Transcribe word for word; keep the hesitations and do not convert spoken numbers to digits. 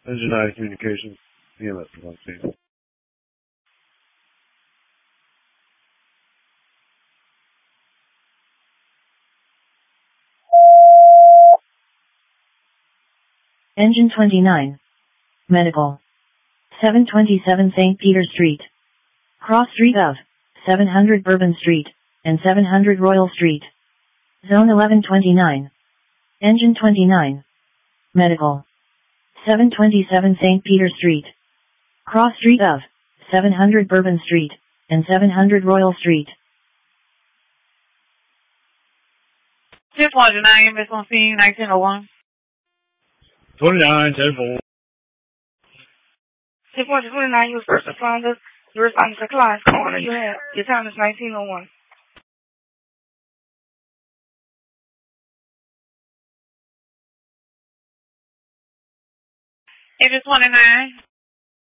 Engine nine Communications, E M S is on scene. Engine twenty-nine. Medical. seven twenty-seven Saint Peter Street. Cross street of seven hundred Bourbon Street and seven hundred Royal Street. Zone eleven twenty-nine. Engine twenty-nine. Medical. seven twenty-seven Saint Peter Street. Cross street of seven hundred Bourbon Street and seven hundred Royal Street. ten twenty-nine, E M S on scene, nineteen oh one. twenty-nine, ten four. ten twenty-nine, you was first responder. You responded to Clive's corner. You have, your time is nineteen oh one. Engine twenty-nine,